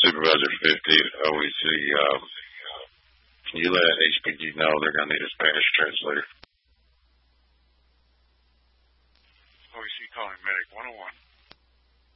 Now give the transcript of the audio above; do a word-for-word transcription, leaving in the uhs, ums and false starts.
Supervisor fifty, O E C, uh, can you let H P D know they're going to need a Spanish translator? O E C calling medic one oh one.